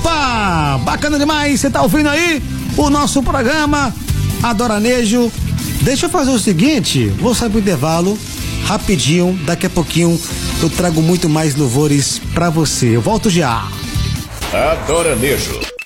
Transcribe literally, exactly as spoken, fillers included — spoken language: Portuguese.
Opa! Bacana demais, você tá ouvindo aí o nosso programa Adoranejo. Deixa eu fazer o seguinte, vou sair pro intervalo rapidinho, daqui a pouquinho eu trago muito mais louvores pra você. Eu volto já. Adoranejo.